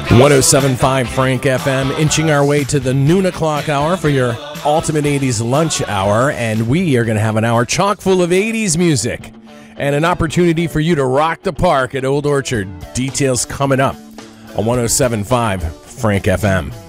107.5 Frank FM, inching our way to the noon o'clock hour for your ultimate 80s lunch hour, and we are going to have an hour chock full of 80s music and an opportunity for you to rock the park at Old Orchard. Details coming up on 107.5 Frank FM.